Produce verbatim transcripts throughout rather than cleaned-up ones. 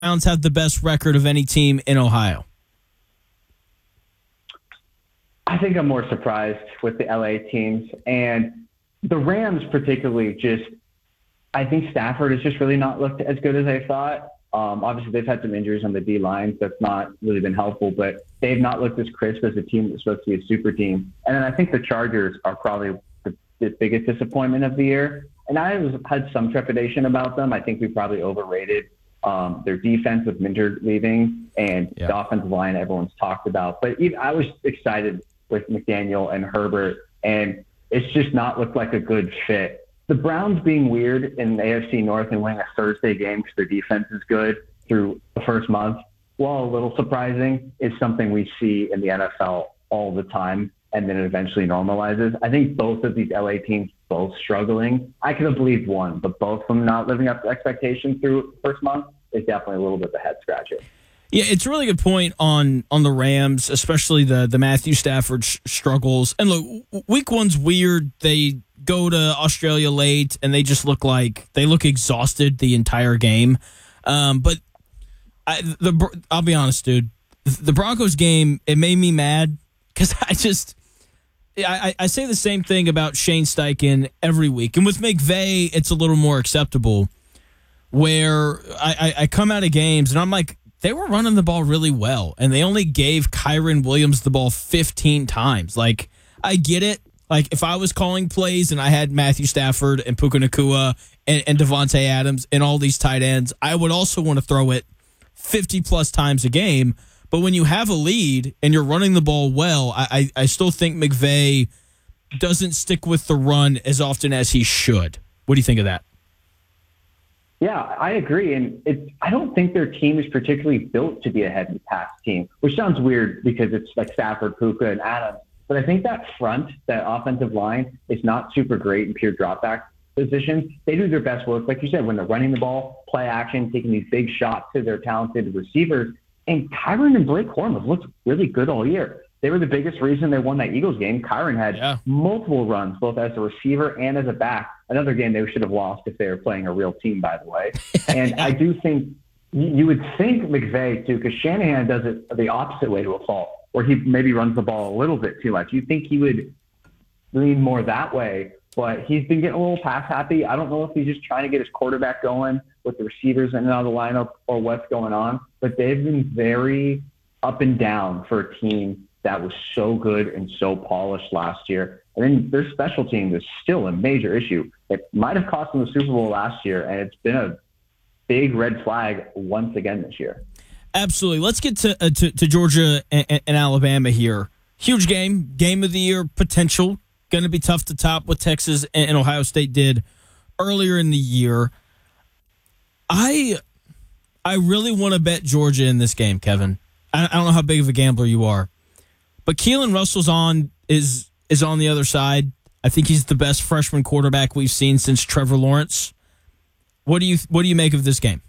Browns have the best record of any team in Ohio? I think I'm more surprised with the L A teams. And the Rams particularly just, I think Stafford has just really not looked as good as I thought. Um, obviously, they've had some injuries on the D-line. That's not really been helpful. But they've not looked as crisp as a team that's supposed to be a super team. And then I think the Chargers are probably the, the biggest disappointment of the year. And I was, had some trepidation about them. I think we probably overrated um, their defense with Minter leaving and yeah. the offensive line everyone's talked about. But even, I was excited with McDaniel and Herbert, and it's just not looked like a good fit. The Browns being weird in the A F C North and winning a Thursday game because their defense is good through the first month, while a little surprising, is something we see in the N F L all the time, and then it eventually normalizes. I think both of these L A teams both struggling. I could have believed one, but both of them not living up to expectations through the first month is definitely a little bit of a head scratcher. Yeah, it's a really good point on on the Rams, especially the the Matthew Stafford sh- struggles. And look, week one's weird. They go to Australia late, and they just look like they look exhausted the entire game. Um, but I, the I'll be honest, dude, the Broncos game, it made me mad because I just I, I say the same thing about Shane Steichen every week, and with McVay, it's a little more acceptable. Where I, I, I come out of games and I'm like, they were running the ball really well, and they only gave Kyren Williams the ball fifteen times. Like, I get it. Like, if I was calling plays and I had Matthew Stafford and Puka Nacua and, and Devontae Adams and all these tight ends, I would also want to throw it fifty-plus times a game. But when you have a lead and you're running the ball well, I, I, I still think McVay doesn't stick with the run as often as he should. What do you think of that? Yeah, I agree. And it's, I don't think their team is particularly built to be a heavy pass team, which sounds weird because it's like Stafford, Puka, and Adams. But I think that front, that offensive line, is not super great in pure dropback positions. They do their best work, like you said, when they're running the ball, play action, taking these big shots to their talented receivers. And Kyren and Blake Corum have looked really good all year. They were the biggest reason they won that Eagles game. Kyren had yeah. multiple runs, both as a receiver and as a back. Another game they should have lost if they were playing a real team, by the way. And I do think you would think McVay, too, because Shanahan does it the opposite way to a fault, where he maybe runs the ball a little bit too much. You think he would lean more that way, but he's been getting a little pass happy. I don't know if he's just trying to get his quarterback going with the receivers in and out of the lineup or what's going on, but they've been very up and down for a team that was so good and so polished last year. And then their special team is still a major issue. It might have cost them the Super Bowl last year, and it's been a big red flag once again this year. Absolutely. Let's get to uh, to, to Georgia and, and Alabama here. Huge game, game of the year potential. Going to be tough to top what Texas and Ohio State did earlier in the year. I I really want to bet Georgia in this game, Kevin. I, I don't know how big of a gambler you are, but Keelan Russell's on is is on the other side. I think he's the best freshman quarterback we've seen since Trevor Lawrence. What do you what do you make of this game?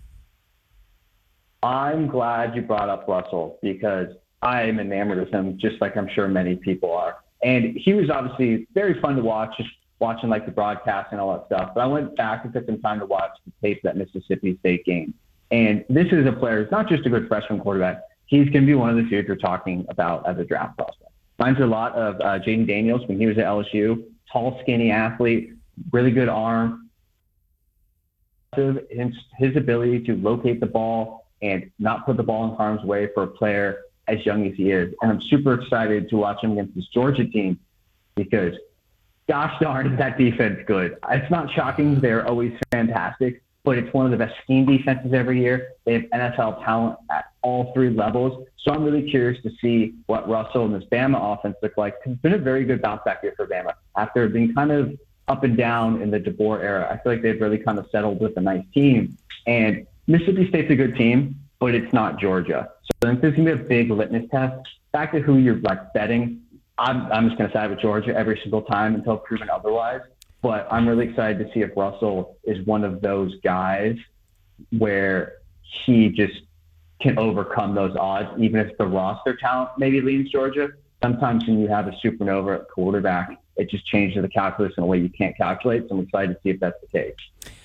I'm glad you brought up Russell because I am enamored with him, just like I'm sure many people are. And he was obviously very fun to watch, just watching like the broadcast and all that stuff. But I went back and took some time to watch the tape of that Mississippi State game. And this is a player who's not just a good freshman quarterback. He's going to be one of the dudes we're talking about as a draft prospect. Reminds me a lot of uh, Jaden Daniels when he was at L S U. Tall, skinny athlete, really good arm. His, his ability to locate the ball and not put the ball in harm's way for a player as young as he is. And I'm super excited to watch him against this Georgia team because, gosh darn, is that defense good. It's not shocking. They're always fantastic, but it's one of the best scheme defenses every year. They have N F L talent at all three levels. So I'm really curious to see what Russell and this Bama offense look like. It's been a very good bounce back year for Bama. After being kind of up and down in the DeBoer era, I feel like they've really kind of settled with a nice team. And Mississippi State's a good team, but it's not Georgia. So I think this is going to be a big litmus test. Back to who you're like betting, I'm, I'm just going to side with Georgia every single time until proven otherwise. But I'm really excited to see if Russell is one of those guys where he just can overcome those odds, even if the roster talent maybe leans Georgia. Sometimes when you have a supernova at quarterback, it just changes the calculus in a way you can't calculate. So I'm excited to see if that's the case.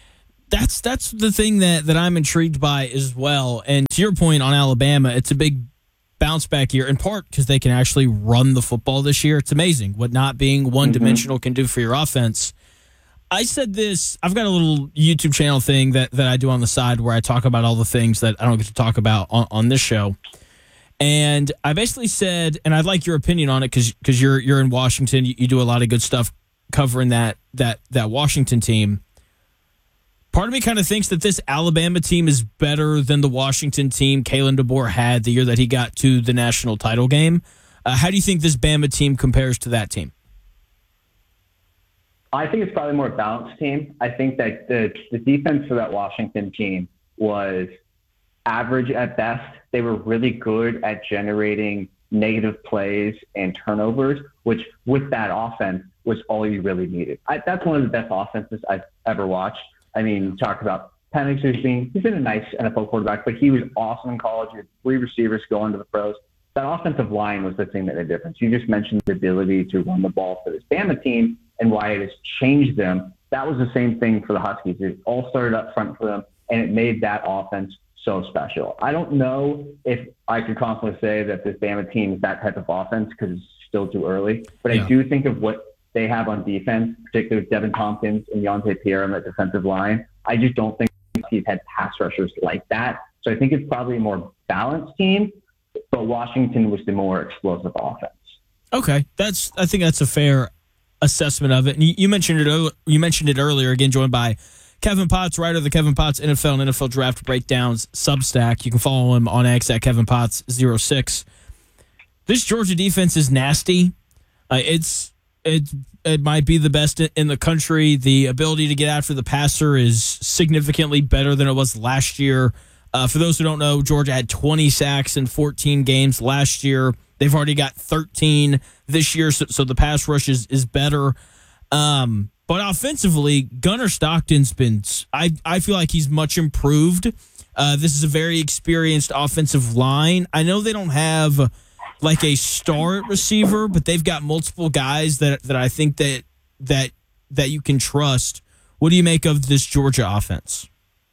That's that's the thing that, that I'm intrigued by as well. And to your point on Alabama, it's a big bounce back year, in part because they can actually run the football this year. It's amazing what not being one-dimensional mm-hmm. can do for your offense. I said this, I've got a little YouTube channel thing that, that I do on the side where I talk about all the things that I don't get to talk about on, on this show. And I basically said, and I'd like your opinion on it because because you're you're in Washington, you, you do a lot of good stuff covering that that that Washington team. Part of me kind of thinks that this Alabama team is better than the Washington team Kalen DeBoer had the year that he got to the national title game. Uh, how do you think this Bama team compares to that team? I think it's probably a more balanced team. I think that the, the defense for that Washington team was average at best. They were really good at generating negative plays and turnovers, which with that offense was all you really needed. I, that's one of the best offenses I've ever watched. I mean, talk about Penix, who's been, he's been a nice N F L quarterback, but he was awesome in college. He had three receivers going to the pros. That offensive line was the thing that made the difference. You just mentioned the ability to run the ball for this Bama team and why it has changed them. That was the same thing for the Huskies. It all started up front for them, and it made that offense so special. I don't know if I could confidently say that this Bama team is that type of offense because it's still too early, but yeah. I do think of what they have on defense, particularly with Devin Tompkins and Yontae Pierre on that defensive line. I just don't think he's had pass rushers like that. So I think it's probably a more balanced team, but Washington was the more explosive offense. Okay, that's I think that's a fair assessment of it. And you, you mentioned it. You mentioned it earlier. Again, joined by Kevin Potts, writer of the Kevin Potts N F L and N F L Draft Breakdowns Substack. You can follow him on X at Kevin Potts zero six. This Georgia defense is nasty. Uh, it's it it might be the best in the country. The ability to get after the passer is significantly better than it was last year. Uh, for those who don't know, Georgia had twenty sacks in fourteen games last year. They've already got thirteen this year, so, so the pass rush is, is better. Um, but offensively, Gunnar Stockton's been – I I feel like he's much improved. Uh, this is a very experienced offensive line. I know they don't have like a star at receiver, but they've got multiple guys that, that I think that that that you can trust. What do you make of this Georgia offense?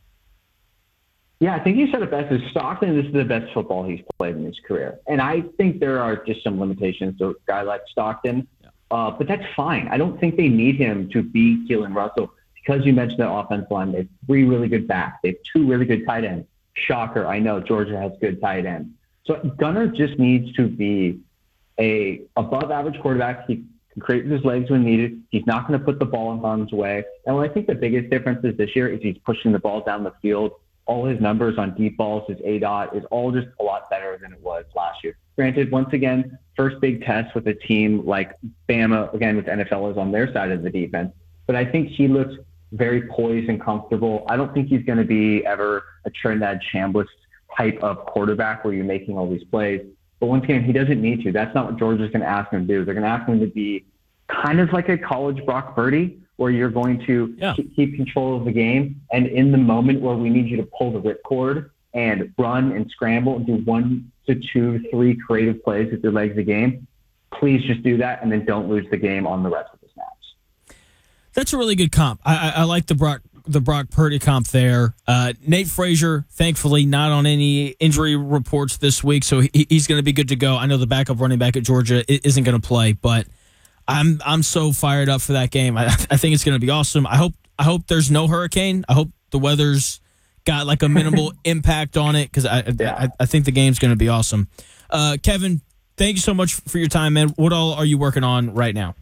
Yeah, I think you said it best. Is Stockton, this is the best football he's played in his career. And I think there are just some limitations to a guy like Stockton, yeah. uh, but that's fine. I don't think they need him to be Keelan Russell because you mentioned the offensive line. They have three really good backs. They have two really good tight ends. Shocker, I know Georgia has good tight ends. So Gunnar just needs to be a above-average quarterback. He can create with his legs when needed. He's not going to put the ball in harm's way. And what I think the biggest difference is this year is he's pushing the ball down the field. All his numbers on deep balls, his A DOT, is all just a lot better than it was last year. Granted, once again, first big test with a team like Bama, again, with N F L is on their side of the defense. But I think he looks very poised and comfortable. I don't think he's going to be ever a Trinidad Chambliss type of quarterback where you're making all these plays. But once again, he doesn't need to. That's not what Georgia's going to ask him to do. They're going to ask him to be kind of like a college Brock Purdy, where you're going to yeah. keep control of the game. And in the moment where we need you to pull the ripcord and run and scramble and do one to two, three creative plays with your legs of the game, please just do that and then don't lose the game on the rest of the snaps. That's a really good comp. I, I, I like the Brock the Brock Purdy comp there. Uh, Nate Frazier, thankfully, not on any injury reports this week, so he, he's going to be good to go. I know the backup running back at Georgia isn't going to play, but I'm I'm so fired up for that game. I, I think it's going to be awesome. I hope I hope there's no hurricane. I hope the weather's got like a minimal impact on it because I, yeah. I I think the game's going to be awesome. Uh, Kevin, thank you so much for your time, man. What all are you working on right now?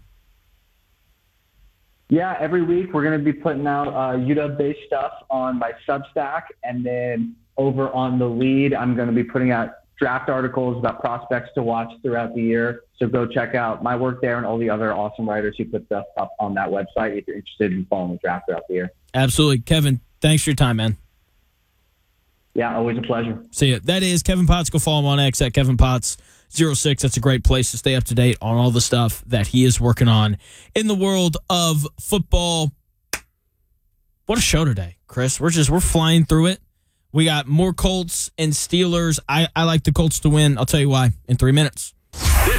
Yeah, every week we're going to be putting out uh, U W-based stuff on my Substack, and then over on The Lead, I'm going to be putting out draft articles about prospects to watch throughout the year. So go check out my work there and all the other awesome writers who put stuff up on that website if you're interested in following the draft throughout the year. Absolutely. Kevin, thanks for your time, man. Yeah, always a pleasure. See ya. That is Kevin Potts. Go follow him on X at Kevin Potts zero six. That's a great place to stay up to date on all the stuff that he is working on in the world of football. What a show today, Chris. We're just, we're flying through it. We got more Colts and Steelers. I, I like the Colts to win. I'll tell you why in three minutes. This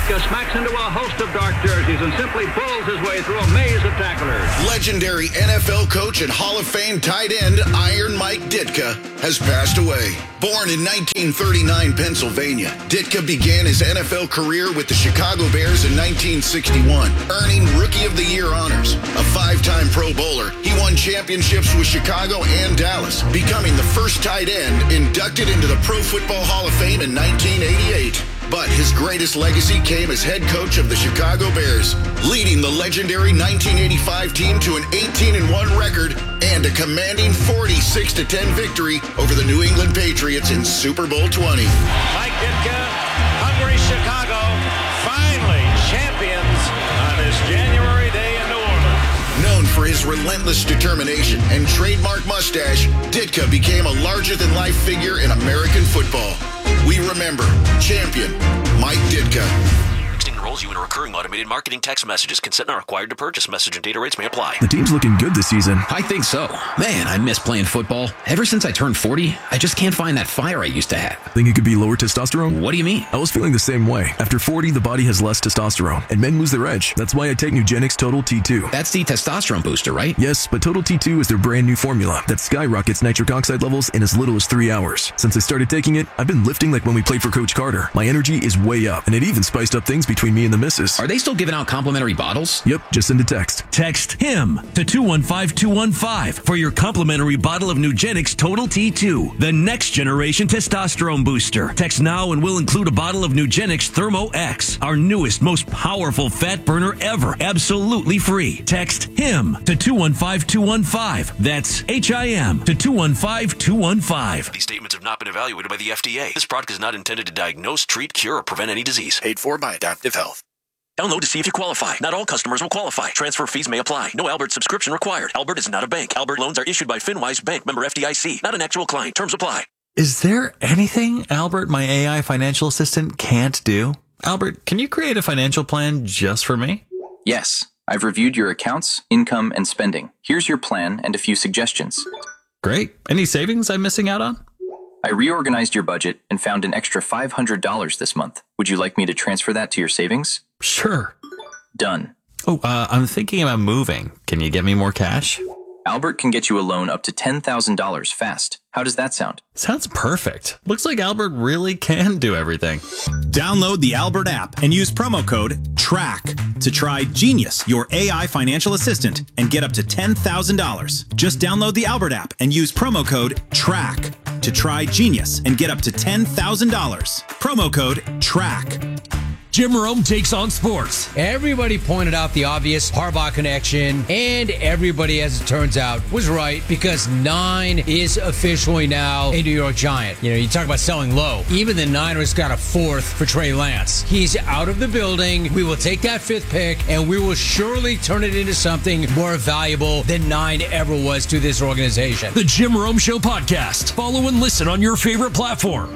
Ditka smacks into a host of dark jerseys and simply bulls his way through a maze of tacklers. Legendary N F L coach and Hall of Fame tight end Iron Mike Ditka has passed away. Born in nineteen thirty-nine, Pennsylvania, Ditka began his N F L career with the Chicago Bears in nineteen sixty-one, earning Rookie of the Year honors. A five-time Pro Bowler, he won championships with Chicago and Dallas, becoming the first tight end inducted into the Pro Football Hall of Fame in nineteen eighty-eight. But his greatest legacy came as head coach of the Chicago Bears, leading the legendary nineteen eighty-five team to an eighteen and one record and a commanding forty-six to ten victory over the New England Patriots in Super Bowl twenty. Mike Ditka, hungry Chicago, finally champions on this January day in New Orleans. Known for his relentless determination and trademark mustache, Ditka became a larger-than-life figure in American football. We remember champion Mike Ditka. Texting enrolls you in a recurring automated marketing text messages. Consent not required to purchase. Message and data rates may apply. The team's looking good this season. I think so. Man, I miss playing football. Ever since I turned forty, I just can't find that fire I used to have. Think it could be lower testosterone? What do you mean? I was feeling the same way. After forty, the body has less testosterone, and men lose their edge. That's why I take Nugenix Total T two. That's the testosterone booster, right? Yes, but Total T two is their brand new formula that skyrockets nitric oxide levels in as little as three hours. Since I started taking it, I've been lifting like when we played for Coach Carter. My energy is way up, and it even spiced up things between me and the missus. Are they still giving out complimentary bottles? Yep, just send a text. Text HIM to two one five two one five for your complimentary bottle of Nugenix Total T two, the next generation testosterone booster. Text now and we'll include a bottle of Nugenix Thermo X, our newest, most powerful fat burner ever, absolutely free. Text HIM to two one five two one five. That's H I M to two one five two one five. These statements have not been evaluated by the F D A. This product is not intended to diagnose, treat, cure, or prevent any disease. Paid for by Adaptive Health. Download to see if you qualify. Not all customers will qualify. Transfer fees may apply. No Albert subscription required. Albert is not a bank. Albert loans are issued by FinWise Bank, member F D I C. Not an actual client. Terms apply. Is there anything Albert, my A I financial assistant, can't do? Albert, can you create a financial plan just for me? Yes. I've reviewed your accounts, income, and spending. Here's your plan and a few suggestions. Great. Any savings I'm missing out on? I reorganized your budget and found an extra five hundred dollars this month. Would you like me to transfer that to your savings? Sure. Done. Oh, uh, I'm thinking about moving. Can you get me more cash? Albert can get you a loan up to ten thousand dollars fast. How does that sound? Sounds perfect. Looks like Albert really can do everything. Download the Albert app and use promo code TRACK to try Genius, your A I financial assistant, and get up to ten thousand dollars. Just download the Albert app and use promo code TRACK to try Genius and get up to ten thousand dollars. Promo code TRACK. Jim Rome takes on sports. Everybody pointed out the obvious Harbaugh connection, and everybody, as it turns out, was right because nine is officially now a New York Giant. You know, you talk about selling low. Even the Niners got a fourth for Trey Lance. He's out of the building. We will take that fifth pick, and we will surely turn it into something more valuable than nine ever was to this organization. The Jim Rome Show podcast. Follow and listen on your favorite platform.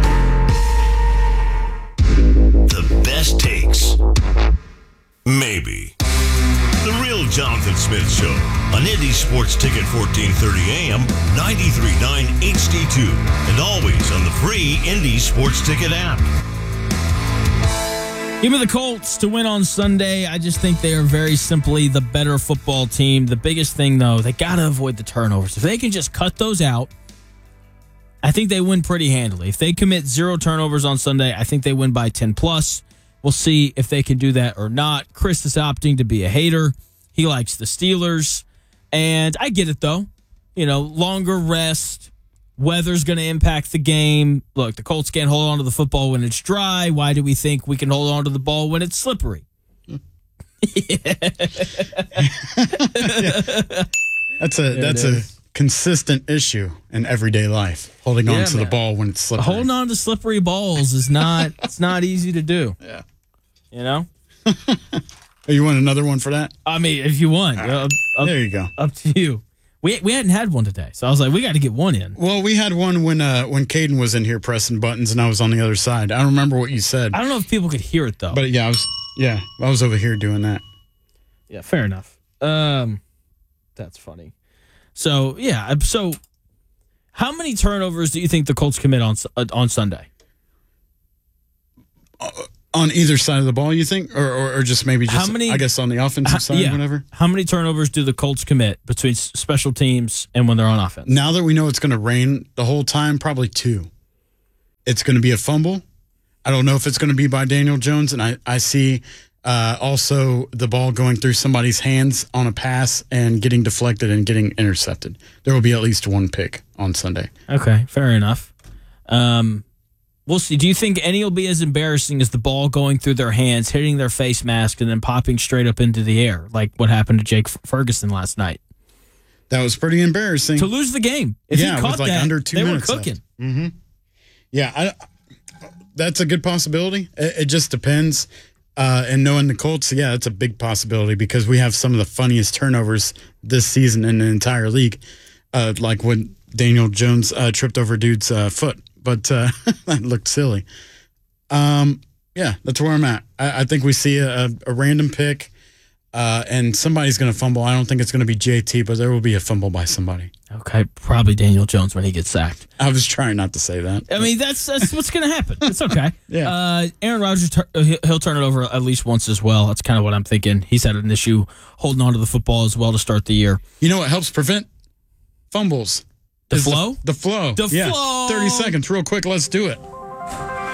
The best takes. Maybe. The Real Jonathan Smith Show on Indy Sports Ticket fourteen thirty A M, ninety-three point nine H D two, and always on the free Indy Sports Ticket app. Give me the Colts to win on Sunday. I just think they are very simply the better football team. The biggest thing, though, they got to avoid the turnovers. If they can just cut those out, I think they win pretty handily. If they commit zero turnovers on Sunday, I think they win by ten plus. We'll see if they can do that or not. Chris is opting to be a hater. He likes the Steelers. And I get it, though. You know, longer rest. Weather's going to impact the game. Look, the Colts can't hold on to the football when it's dry. Why do we think we can hold on to the ball when it's slippery? yeah. That's a that's a consistent issue in everyday life. Holding Yeah, on to man. the ball when it's slippery. Holding on to slippery balls is not it's not easy to do. Yeah. You know? Oh, you want another one for that? I mean, if you want. All right. Up, up, There you go. Up to you. We we hadn't had one today, so I was like, we got to get one in. Well, we had one when uh, when Caden was in here pressing buttons, and I was on the other side. I don't remember what you said. I don't know if people could hear it though. But yeah, I was yeah, I was over here doing that. Yeah, fair enough. Um, that's funny. So yeah, so how many turnovers do you think the Colts commit on uh, on Sunday? Uh, On either side of the ball, you think? Or or, or just maybe just, How many, I guess, on the offensive how, side, yeah. whatever? How many turnovers do the Colts commit between s- special teams and when they're on offense? Now that we know it's going to rain the whole time, probably two. It's going to be a fumble. I don't know if it's going to be by Daniel Jones, and I, I see uh, also the ball going through somebody's hands on a pass and getting deflected and getting intercepted. There will be at least one pick on Sunday. Okay, fair enough. Um, we'll see. Do you think any will be as embarrassing as the ball going through their hands, hitting their face mask, and then popping straight up into the air, like what happened to Jake Ferguson last night? That was pretty embarrassing. To lose the game. If yeah, he caught with like that, under two they minutes were cooking. Mm-hmm. Yeah, I, that's a good possibility. It, it just depends. Uh, and knowing the Colts, yeah, that's a big possibility because we have some of the funniest turnovers this season in the entire league, uh, like when Daniel Jones uh, tripped over dude's uh, foot. But uh, that looked silly. Um, yeah, that's where I'm at. I, I think we see a, a random pick, uh, and somebody's going to fumble. I don't think it's going to be J T, but there will be a fumble by somebody. Okay, probably Daniel Jones when he gets sacked. I was trying not to say that. I mean, that's that's what's going to happen. It's okay. Yeah. Uh, Aaron Rodgers, he'll turn it over at least once as well. That's kind of what I'm thinking. He's had an issue holding on to the football as well to start the year. You know what helps prevent fumbles? The flow? The, the flow. The yeah. flow. thirty seconds, real quick. Let's do it.